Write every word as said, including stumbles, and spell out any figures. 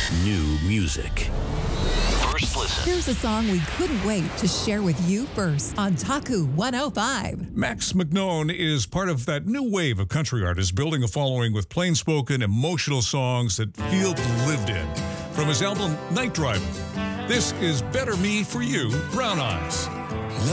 New music. First listen. Here's a song we couldn't wait to share with you first on Taku one oh five. Max McKnone is part of that new wave of country artists building a following with plain-spoken, emotional songs that feel lived in. From his album Night Driver, this is Better Me for You, Brown Eyes.